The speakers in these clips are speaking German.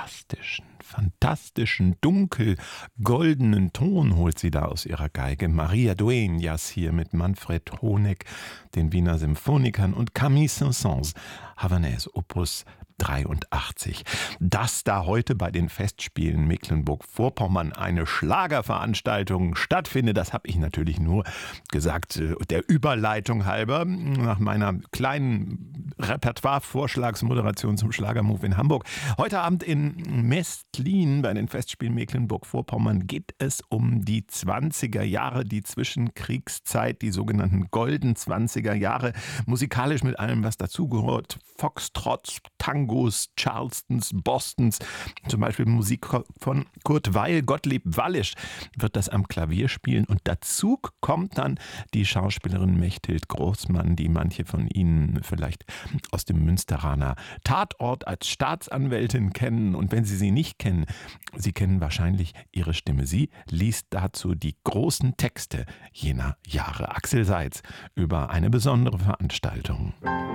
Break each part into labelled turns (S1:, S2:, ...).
S1: fantastischen, dunkel-goldenen Ton holt sie da aus ihrer Geige. Maria Dueñas hier mit Manfred Honeck, den Wiener Symphonikern und Camille Saint-Saëns, Havanaise Opus 83. Dass da heute bei den Festspielen Mecklenburg-Vorpommern eine Schlagerveranstaltung stattfindet, das habe ich natürlich nur gesagt, der Überleitung halber, nach meiner kleinen Repertoire-Vorschlagsmoderation zum Schlagermove in Hamburg. Heute Abend in Mestlin bei den Festspielen Mecklenburg-Vorpommern geht es um die 20er Jahre, die Zwischenkriegszeit, die sogenannten Golden 20er Jahre, musikalisch mit allem, was dazugehört, Foxtrots, Tangos, Charlestons, Bostons, zum Beispiel Musik von Kurt Weill, Gottlieb Wallisch wird das am Klavier spielen und dazu kommt dann die Schauspielerin Mechthild Großmann, die manche von Ihnen vielleicht aus dem Münsteraner Tatort als Staatsanwältin kennen und wenn Sie sie nicht kennen, Sie kennen wahrscheinlich ihre Stimme. Sie liest dazu die großen Texte jener Jahre. Axel Seitz über eine besondere Veranstaltung.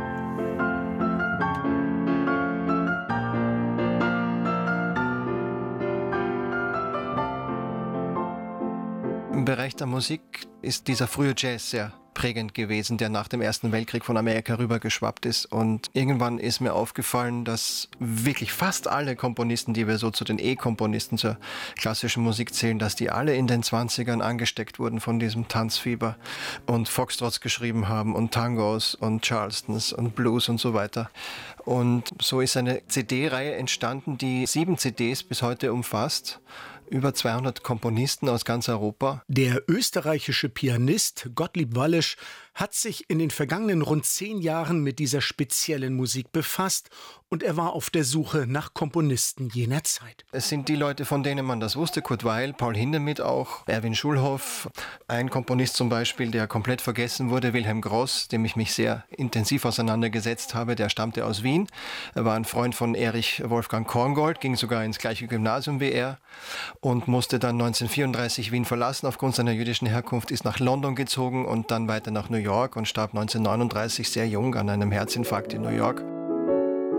S2: Im Bereich der Musik ist dieser frühe Jazz sehr prägend gewesen, der nach dem Ersten Weltkrieg von Amerika rübergeschwappt ist. Und irgendwann ist mir aufgefallen, dass wirklich fast alle Komponisten, die wir so zu den E-Komponisten zur klassischen Musik zählen, dass die alle in den 20ern angesteckt wurden von diesem Tanzfieber und Foxtrots geschrieben haben und Tangos und Charlestons und Blues und so weiter. Und so ist eine CD-Reihe entstanden, die 7 CDs bis heute umfasst. Über 200 Komponisten aus ganz Europa.
S3: Der österreichische Pianist Gottlieb Wallisch hat sich in den vergangenen rund 10 Jahren mit dieser speziellen Musik befasst und er war auf der Suche nach Komponisten jener Zeit.
S2: Es sind die Leute, von denen man das wusste, Kurt Weill, Paul Hindemith auch, Erwin Schulhoff, ein Komponist zum Beispiel, der komplett vergessen wurde, Wilhelm Gross, dem ich mich sehr intensiv auseinandergesetzt habe, der stammte aus Wien, er war ein Freund von Erich Wolfgang Korngold, ging sogar ins gleiche Gymnasium wie er und musste dann 1934 Wien verlassen aufgrund seiner jüdischen Herkunft, ist nach London gezogen und dann weiter nach New York und starb 1939 sehr jung an einem Herzinfarkt in New York.